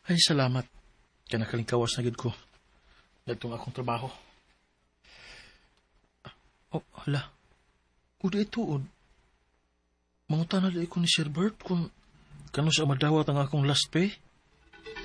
Ay, salamat. Kaya nakalingkawas na gid ko. Datong akong trabaho. Oh, hala. Uda ito, mangutan na ko ni Sir Bert kung kano siya madawat ang akong last pay.